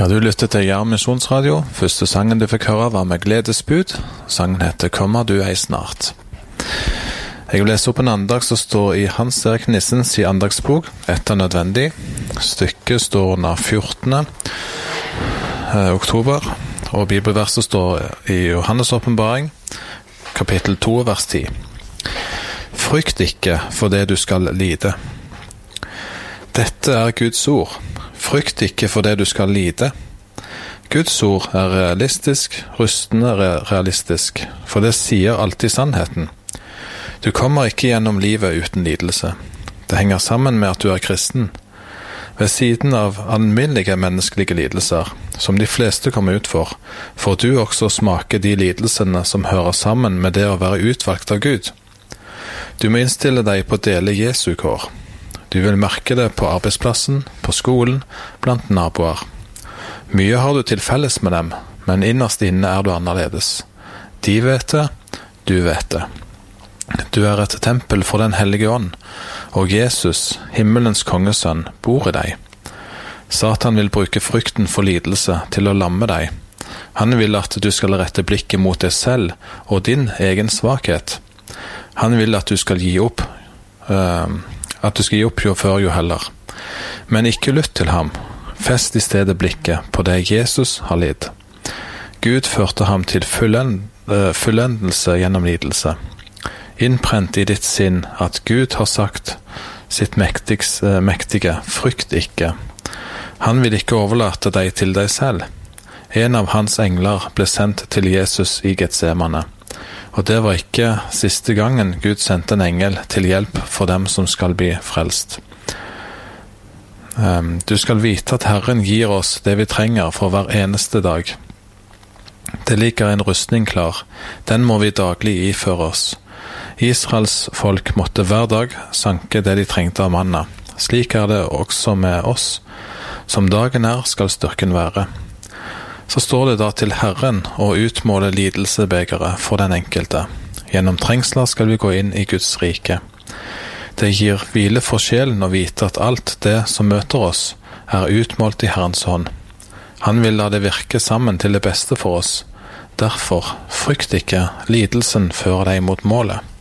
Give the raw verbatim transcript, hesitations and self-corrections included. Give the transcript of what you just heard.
Ja, du lyttet til Jern Misjonsradio. Første sangen du fikk høre var med Gledesbud. Sangen heter Kommer du ei snart. Jeg vil lese opp en andag som står i Hans Erik Nissens i andagsbok, Etter nødvendig. Stykket står under fjortende oktober, og bibelverset står i Johannes åpenbaring, kapittel to, vers ti. Frykt ikke for det du skal lide. Dette er Guds ord. Frykt ikke for det du skal lide. Guds ord er realistisk, rustende realistisk, for det sier alltid sannheten. Du kommer ikke gjennom livet uten lidelse. Det henger sammen med at du er kristen. Ved siden av alminnelige menneskelige lidelser, som de fleste kommer ut for, får du også smake de lidelsene som hører sammen med det å være utvalgt av Gud. Du må innstille deg på å dele Jesu kår. Du vil merke det på arbeidsplassen, på skolen, blant naboer. Mye har du til felles med dem, men innerst inne er du annerledes. De vet det, du vet det. Du er et tempel for den hellige ånd, og Jesus, himmelens kongesønn, bor i deg. Satan vil bruke frykten for lidelse til å lamme deg. Han vil at du skal rette blikket mot deg selv og din egen svakhet. Han vil at du skal gi opp, øh, at du skal gi opp jo før jo heller. Men ikke lytt til ham. Fest i stedet blikket på det Jesus har lidd. Gud førte ham til fullend, øh, fullendelse gjennom lidelse. Innprent i ditt sinn at Gud har sagt sitt mektigs, øh, mektige, frykt ikke. Han vil ikke overlate deg til deg selv. En av hans engler ble sendt til Jesus i Getsemane. Og det var ikke siste gangen Gud sendte en engel til hjelp for dem som skal bli frelst. Um, du skal vite at Herren gir oss det vi trenger for hver eneste dag. Det ligger en rustning klar. Den må vi daglig iføre oss. Israels folk måtte hver dag sanke det de trengte av manna. Slik er det også med oss. Som dagen er, skal styrken være. Så står det da til Herren å utmåle lidelsebegeret for den enkelte. Gjennom trengsler skal vi gå inn i Guds rike. Det gir hvile for sjelen å vite at alt det som møter oss, er utmålt i Herrens hånd. Han vil la det virke sammen til det beste for oss. Derfor, frykt ikke, lidelsen fører deg mot målet.